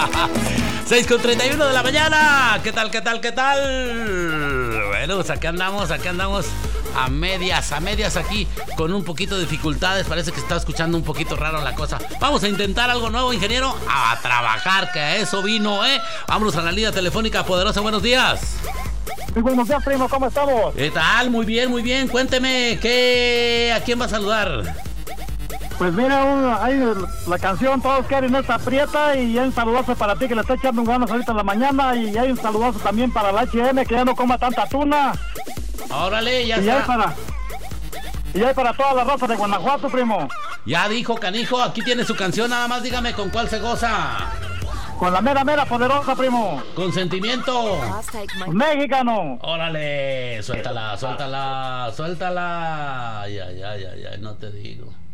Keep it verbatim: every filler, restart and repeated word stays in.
seis con treinta y uno de la mañana. ¿Qué tal, qué tal, qué tal? Bueno, pues aquí andamos, aquí andamos a medias, a medias aquí con un poquito de dificultades. Parece que se está escuchando un poquito raro la cosa. Vamos a intentar algo nuevo, ingeniero. A trabajar, que a eso vino, ¿eh? Vámonos a la línea telefónica poderosa. Buenos días. Muy buenos días, primo. ¿Cómo estamos? ¿Qué tal? Muy bien, muy bien. Cuénteme, ¿qué, ¿a quién va a saludar? Pues mira, un, hay la canción Todos quieren esta prieta, y hay un saludazo para ti que le está echando un ganas ahorita en la mañana, y hay un saludazo también para la H M que ya no coma tanta tuna. Órale, ya y está. Hay para, y hay para toda la raza de Guanajuato, primo. Ya dijo, canijo, aquí tiene su canción, nada más dígame con cuál se goza. Con la mera, mera poderosa, primo. Con sentimiento. Mexicano. Órale, suéltala, suéltala, suéltala. Ay, ay, ay, ay, ay, no te digo.